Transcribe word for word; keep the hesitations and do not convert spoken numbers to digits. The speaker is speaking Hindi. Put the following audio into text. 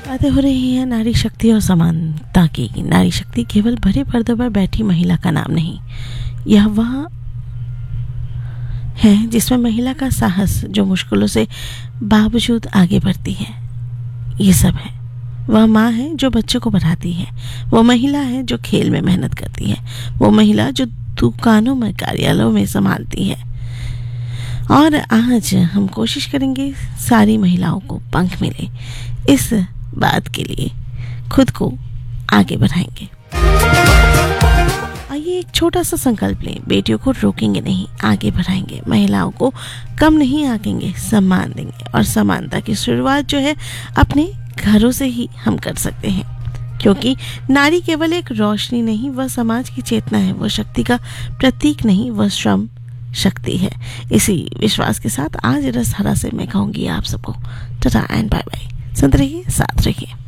बातें हो रही हैं नारी शक्ति और समानता की। नारी शक्ति केवल भरे पर्दों पर बैठी महिला का नाम नहीं, यह वह है जिसमें महिला का साहस, जो मुश्किलों से बावजूद आगे बढ़ती है। ये सब है। वह माँ है जो बच्चों को पढ़ाती है, वो महिला है जो खेल में मेहनत करती है, वो महिला जो दुकानों में, कार्यालयों में संभालती है। और आज हम कोशिश करेंगे सारी महिलाओं को पंख मिले, इस बात के लिए खुद को आगे बढ़ाएंगे। आइए एक छोटा सा संकल्प लें, बेटियों को रोकेंगे नहीं, आगे बढ़ाएंगे, महिलाओं को कम नहीं आंकेंगे, सम्मान देंगे। और समानता की शुरुआत जो है अपने घरों से ही हम कर सकते हैं, क्योंकि नारी केवल एक रोशनी नहीं, वह समाज की चेतना है, वह शक्ति का प्रतीक नहीं, वह श्रम शक्ति है। इसी विश्वास के साथ आज रस हरा से मैं कहूंगी आप सबको टाटा एंड बाय बाय। सुनते रहिए, साथ रहिए।